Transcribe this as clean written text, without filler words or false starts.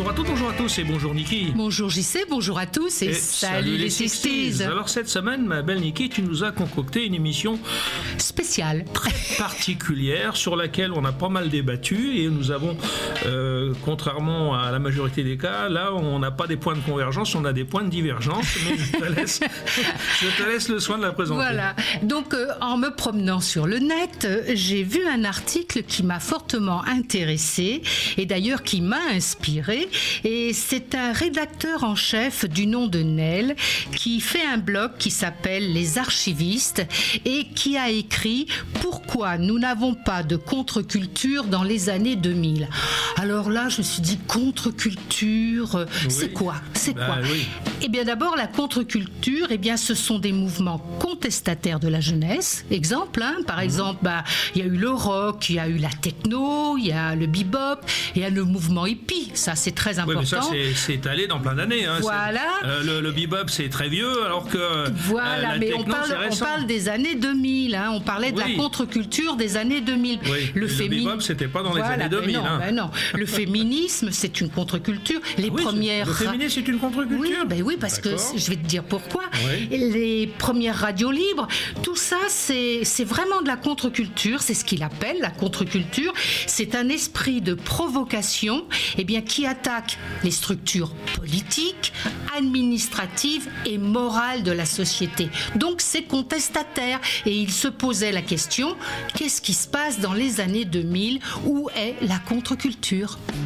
Bonjour à toutes, bonjour à tous et bonjour Niki. Bonjour JC, bonjour à tous et salut les 60s. Alors cette semaine, ma belle Niki, tu nous as concocté une émission spéciale, très particulière sur laquelle on a pas mal débattu et nous avons, contrairement à la majorité des cas, là on n'a pas des points de convergence, on a des points de divergence, mais je te laisse le soin de la présenter. Voilà, donc en me promenant sur le net, j'ai vu un article qui m'a fortement intéressée et d'ailleurs qui m'a inspirée, et c'est un rédacteur en chef du nom de Nel qui fait un blog qui s'appelle Les Archivistes et qui a écrit « Pourquoi nous n'avons pas de contre-culture dans les années 2000 ?» Alors là, je me suis dit « contre-culture, c'est quoi ? C'est quoi ?» Eh bien d'abord, la contre-culture, eh bien, ce sont des mouvements contestataires de la jeunesse. Exemple, par exemple, il y a eu le rock, il y a eu la techno, il y a le bebop, il y a le mouvement hippie. Ça, c'est très important. Oui, mais ça, c'est étalé dans plein d'années. Hein. Voilà. Le bebop, c'est très vieux, alors que voilà, la mais techno, on parle des années 2000. Hein. On parlait de la contre-culture des années 2000. Oui. Le bebop, c'était pas dans les années 2000. Non. Le féminisme, c'est une contre-culture. Les premières... Le féminisme, c'est une contre-culture. Oui, parce que je vais te dire pourquoi. Les premières radios libres, tout ça, c'est vraiment de la contre-culture. C'est ce qu'il appelle la contre-culture. C'est un esprit de provocation, qui attaque les structures politiques, administratives et morales de la société. Donc c'est contestataire. Et il se posait la question, qu'est-ce qui se passe dans les années 2000 ? Où est la contre-culture ?